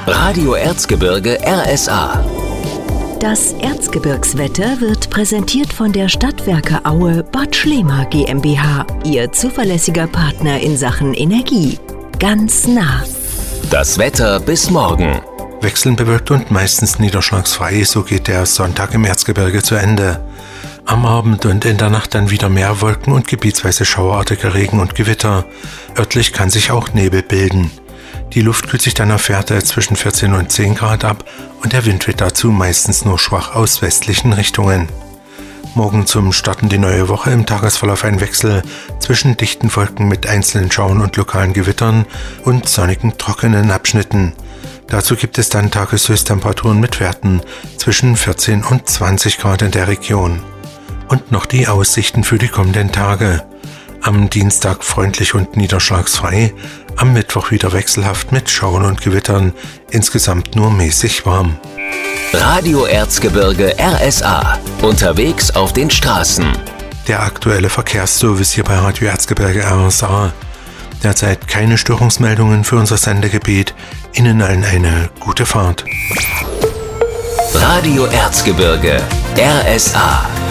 Radio Erzgebirge RSA. Das Erzgebirgswetter wird präsentiert von der Stadtwerke Aue Bad Schlema GmbH, Ihr zuverlässiger Partner in Sachen Energie. Ganz nah. Das Wetter bis morgen. Wechselnd bewölkt und meistens niederschlagsfrei, so geht der Sonntag im Erzgebirge zu Ende. Am Abend und in der Nacht dann wieder mehr Wolken und gebietsweise schauerartiger Regen und Gewitter. Örtlich kann sich auch Nebel bilden. Die Luft kühlt sich dann auf Werte zwischen 14 und 10 Grad ab und der Wind weht dazu meistens nur schwach aus westlichen Richtungen. Morgen zum Starten die neue Woche, im Tagesverlauf ein Wechsel zwischen dichten Wolken mit einzelnen Schauern und lokalen Gewittern und sonnigen, trockenen Abschnitten. Dazu gibt es dann Tageshöchsttemperaturen mit Werten zwischen 14 und 20 Grad in der Region. Und noch die Aussichten für die kommenden Tage. Am Dienstag freundlich und niederschlagsfrei, am Mittwoch wieder wechselhaft mit Schauern und Gewittern, insgesamt nur mäßig warm. Radio Erzgebirge RSA. Unterwegs auf den Straßen. Der aktuelle Verkehrsservice hier bei Radio Erzgebirge RSA. Derzeit keine Störungsmeldungen für unser Sendegebiet. Ihnen allen eine gute Fahrt. Radio Erzgebirge RSA.